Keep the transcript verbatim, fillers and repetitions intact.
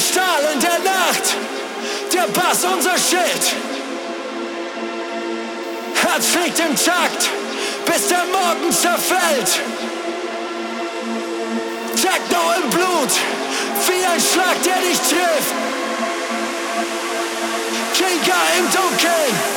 Stahl in der Nacht, der Bass unser Schild. Herz schlägt im Takt, bis der Morgen zerfällt. Techno im Blut, wie ein Schlag, der dich trifft. Krieger im Dunkeln,